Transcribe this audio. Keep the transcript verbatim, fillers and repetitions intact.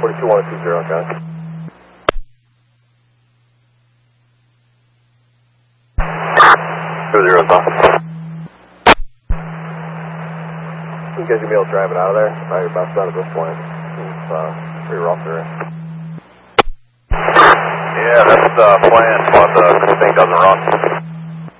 forty-two one two zero, okay. Two zero, off. You guys gonna be able to drive it out of there? Probably about done at this point. It's uh, pretty rough there. Yeah, that's the uh, plan.